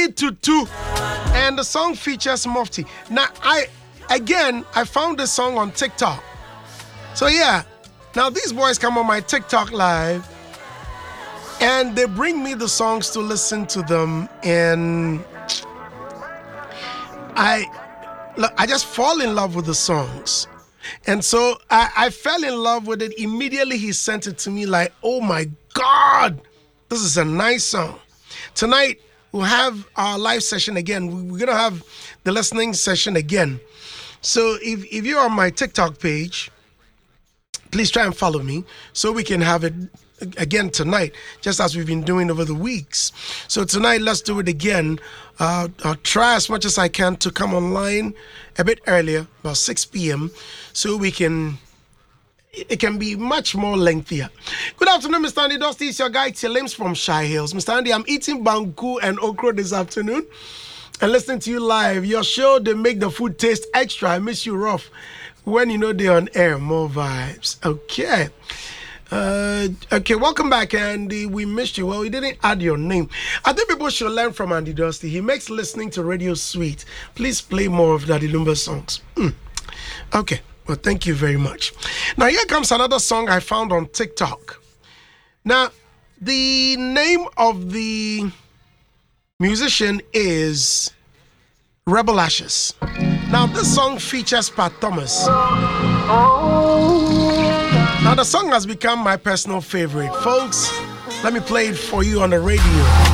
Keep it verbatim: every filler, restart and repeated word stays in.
Tutu, and the song features Mufti. Now, I again, I found this song on TikTok. So yeah, now these boys come on my TikTok live, and they bring me the songs to listen to them, and I, look, I just fall in love with the songs. And so I, I fell in love with it. Immediately he sent it to me like, oh my God, this is a nice song. Tonight, we'll have our live session again. We're going to have the listening session again. So if, if you're on my TikTok page, please try and follow me so we can have it again tonight, just as we've been doing over the weeks. So tonight, let's do it again. Uh, I'll try as much as I can to come online a bit earlier, about six p.m., so we can, it can be much more lengthier. Good afternoon, Mister Andy Dusty. It's your guy, Tilims from Shy Hills. Mister Andy, I'm eating banku and okra this afternoon and listening to you live. Your show, they make the food taste extra. I miss you rough. When you know they're on air, more vibes. Okay. Uh, okay, welcome back, Andy. We missed you. Well, we didn't add your name. I think people should learn from Andy Dusty. He makes listening to radio sweet. Please play more of Daddy Lumba songs. Mm. Okay, well, thank you very much. Now, here comes another song I found on TikTok. Now, the name of the musician is Rebel Ashes. Now, this song features Pat Thomas. Now, the song has become my personal favorite. Folks, let me play it for you on the radio.